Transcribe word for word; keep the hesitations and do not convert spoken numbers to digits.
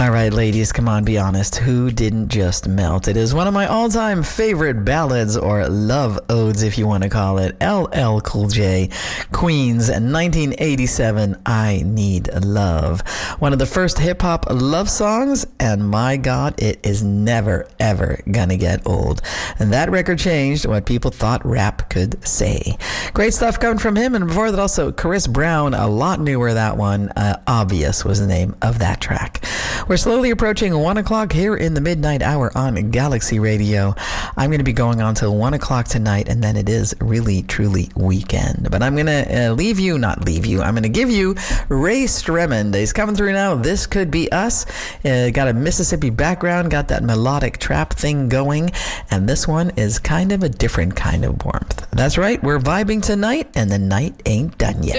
All right, ladies, come on, be honest. Who didn't just melt? It is one of my all-time favorite ballads, or love odes, if you want to call it. L L Cool J, Queens, nineteen eighty-seven, I Need Love. One of the first hip-hop love songs, and my God, it is never, ever gonna get old. And that record changed what people thought rap could say. Great stuff coming from him, and before that also, Chris Brown, a lot newer, that one. Uh, Obvious was the name of that track. We're slowly approaching one o'clock here in the midnight hour on Galaxy Radio. I'm going to be going on till one o'clock tonight, and then it is really, truly weekend. But I'm going to uh, leave you, not leave you, I'm going to give you Ray Stremmond. He's coming through now. This Could Be Us. Uh, got a Mississippi background, got that melodic trap thing going, and this one is kind of a different kind of warmth. That's right, we're vibing tonight, and the night ain't done yet.